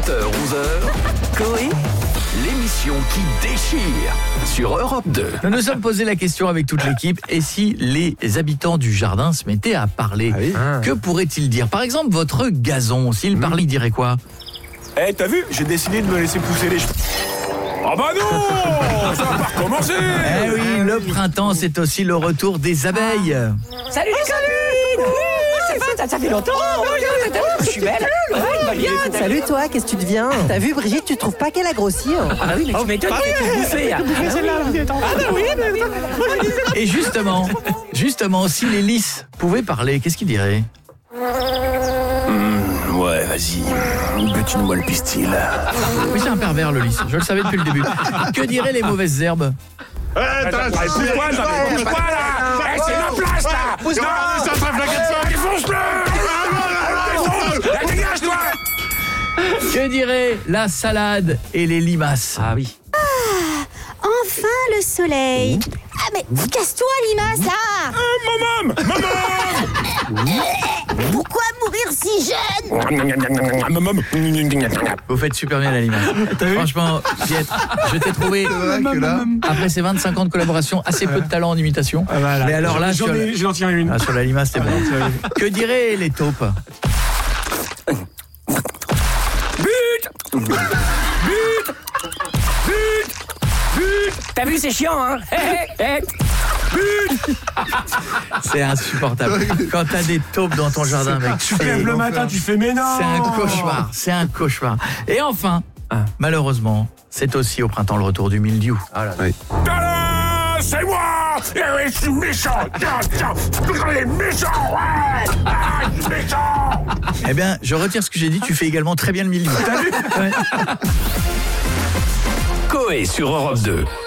7h-11h, Coé, l'émission qui déchire sur Europe 2. Nous nous sommes posé la question avec toute l'équipe, et si les habitants du jardin se mettaient à parler, que pourraient-ils dire? Par exemple, votre gazon, s'il parlait, il dirait quoi? Eh, t'as vu? J'ai décidé de me laisser pousser les cheveux. Ah bah non, ça va pas recommencer. Eh oui, le printemps, c'est aussi le retour des abeilles. Salut les copines! Ça fait longtemps! Je suis belle! Bien! Salut toi, qu'est-ce que tu deviens? T'as vu Brigitte, tu trouves pas qu'elle a grossi? Ah oui, mais tu m'étonnes, tu es bouffée! Ah bah oui! Et justement, si les lys pouvaient parler, qu'est-ce qu'ils diraient? Ouais, vas-y, butine-moi le pistil. Oui, c'est un pervers, le lys, je le savais depuis le début. Que diraient les mauvaises herbes? Pousse-toi là! Eh, c'est ma place là! Pousse-toi! C'est en train de flaquer de sang! Défonce-le! Dégage-toi! Que diraient la salade et les limaces? Ah oui! Enfin le soleil. Ah mais casse-toi limace là. Maman! Pourquoi mourir si jeune? Vous faites super bien la limace. Franchement, Pietre, je t'ai trouvé, après ces 25 ans de collaboration, assez peu de talent en imitation. Mais alors là, sur la limace, c'était bon. Que diraient les taupes? T'as vu, c'est chiant, hein? C'est insupportable. Quand t'as des taupes dans ton jardin, mec, Tu te lèves le matin, tu fais mais non! c'est un cauchemar. Et enfin, malheureusement, c'est aussi au printemps le retour du mildiou. Tada, c'est moi! Je suis méchant! Tiens, il est méchant! Ouais! Ah, je suis méchant! Eh bien, je retire ce que j'ai dit, tu fais également très bien le mildiou. T'as vu? Coé sur Europe 2.